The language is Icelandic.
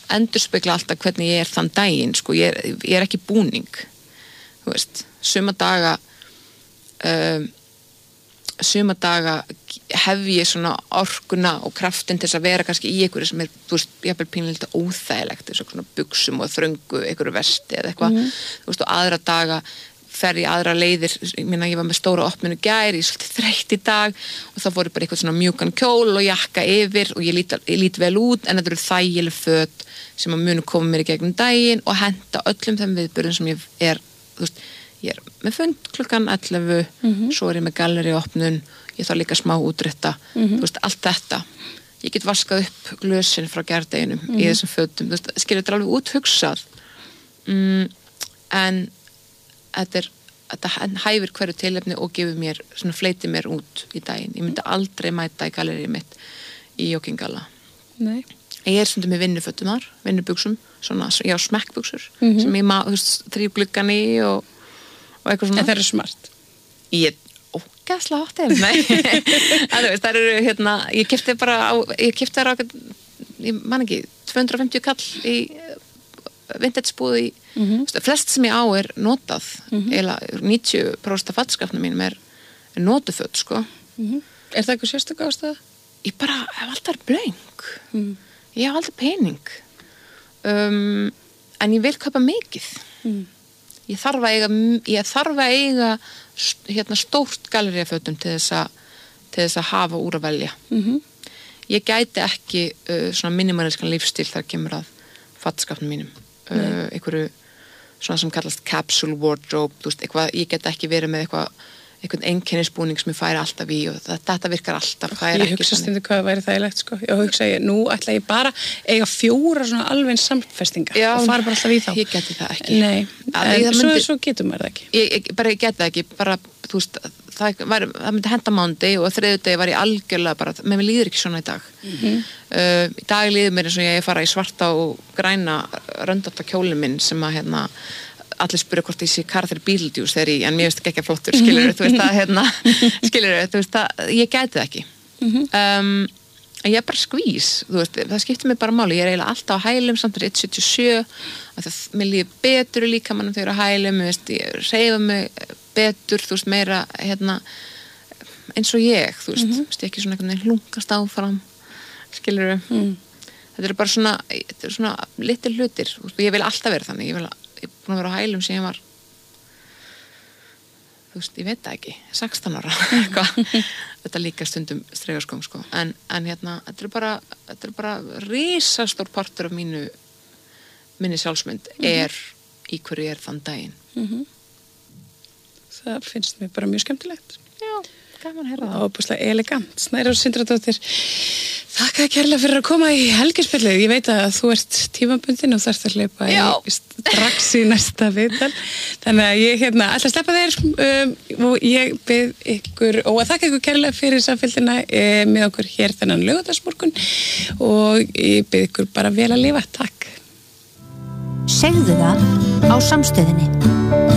endurspegla alltaf hvernig ég þann daginn, sko, ég er ekki búning, þú veist, suma daga hef ég svona orkuna og kraftin til þess að vera kannski í einhverju sem þú veist, jafnvel pínlítið óþægilegt, eins og svona buxum og þröngu, einhverju vesti eða eitthvað, þú veist, og aðra daga fer ég aðra leiðir, ég var með stóra opninu gær, ég svolítið þreytt í dag og þá fór ég bara eitthvað svona mjúkan kjól og jakka yfir og ég lít vel út, en þetta eru þægileg föt sem að munu koma mér í gegnum daginn og henta öllum þeim viðburðum sem ég þú veist, ég með fund klukkan 11, svo ég með galleri opnun, ég þarf líka smá útrétta, þú veist, allt þetta. Ég get vaskað upp glösin frá gærdeginum í þessum fötum, þú veist, skilur þetta alveg úthugsað, en þetta hæfir hverju tilefni og gefur mér, svona fleiti mér út í daginn. Ég myndi aldrei mæta í gallerið mitt í joggingalla. Nei. Ég stundum með vinnufötum vinnubuxum, svona, ég á smekkbuxur, sem ég þú veist, þrýf gluggan í og eitthvað svona. En það eru smart. Ég ógeðslega hátt en þú veist, það eru ég keypti þær á ég man ekki, 250 kall í vintage-búð í flest sem ég á notað eða 90% af fattskapnum mínum er notuföt, sko. Er það eitthvað sérstök ástæða? Ég bara hef alltaf blöng. Ég hef alltaf pening. En ég vil kaupa mikið. Ég þarf að eiga stórt galleríafötum til þess að hafa úr að velja. Ég gæti ekki svona minimaliskan lífstíl þar kemur að fattaskapnum mínum. Einhverju svona sem kallast capsule wardrobe, þú veist, eitthvað, ég get ekki verið með einhvern einkennisbúning sem ég færi alltaf í og þetta virkar alltaf. Ég hugsa stundu hvað væri þægilegt, sko. Ég hugsa nú ætla ég bara eiga 4 svona alveg samfestinga og fara bara alltaf í þá. Ég geti það ekki. Nei, svo getur maður það ekki. Ég geti það ekki, bara, þú veist, það myndi henda mánuði og þriðjudegi var ég algjörlega bara, mér líður ekki svona í dag. Í dag líður mér eins og ég fara í svarta og græna röndótta kjólinn minn sem að allir spyrja hvort ég sé karakter Beetlejuice þegar en mér veist ekki flottur, skilur þú veist það, þú veist það, ég gæti það ekki. Ég er bara skvís, þú veist, það skiptir mig bara máli, ég er eiginlega alltaf á hælum samt 1,77, mér líður betur í líkamannum þegar ég er á hælum, ég hreyfa mig betur, þú veist, meira eins og ég, þú veist, ekki svona einhvern veginn hlungast áfram, skilur þetta er bara svona litil hlutir, ég vil alltaf vera þannig, ég er búin að vera á hælum sem ég var þú veist, ég veit það ekki 16 ára, eitthvað þetta líka stundum stregaskóm, sko en þetta er bara risastór partur af minni sjálfsmynd er í hverju ég er þann daginn. Það finnst mér bara mjög skemmtilegt. Já, gaman að heyra það. Og óbúslega elegant. Snærós Sindradóttir, þakka kærlega fyrir að koma í helgispjallið. Ég veit að þú ert tímabundin og þarft að hlaupa strax í næsta viðtal. Þannig að ég ætla að sleppa þér og ég bið ykkur og að þakka ykkur kærlega fyrir samfélgina með okkur hér þennan laugardagsmorgun og ég bið ykkur bara vel að lifa. Takk. Segðu það á Samstöðinni.